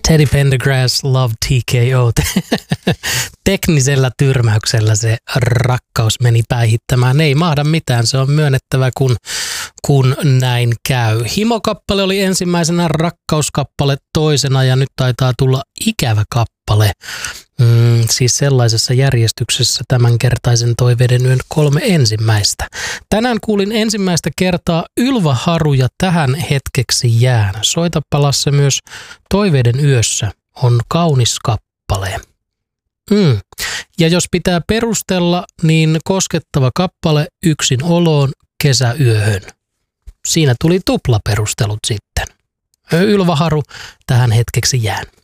Teddy Pendergrass, Love TKO. Teknisellä tyrmäyksellä se rakkaus meni päihittämään. Ei mahda mitään, se on myönnettävä, kun näin käy. Himokappale oli ensimmäisenä, rakkauskappale toisena ja nyt taitaa tulla ikävä kappale. Siis sellaisessa järjestyksessä tämänkertaisen Toiveiden yön 3 ensimmäistä. Tänään kuulin ensimmäistä kertaa Ylva-Haruja Tähän hetkeksi jään. Soitapa se myös Toiveiden yössä on kaunis kappale. Ja jos pitää perustella, niin koskettava kappale Yksin oloon kesäyöhön. Siinä tuli tuplaperustelut sitten. Ylva-Haru Tähän hetkeksi jään.